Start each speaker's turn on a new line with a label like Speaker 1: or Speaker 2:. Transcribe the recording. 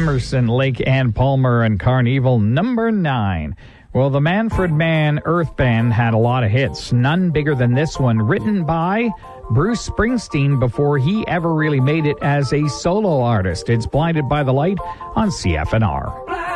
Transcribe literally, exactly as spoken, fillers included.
Speaker 1: Emerson, Lake Ann Palmer, and Carnival, number nine. Well, the Manfred Mann Earth Band had a lot of hits, none bigger than this one, written by Bruce Springsteen before he ever really made it as a solo artist. It's Blinded by the Light on C F N R.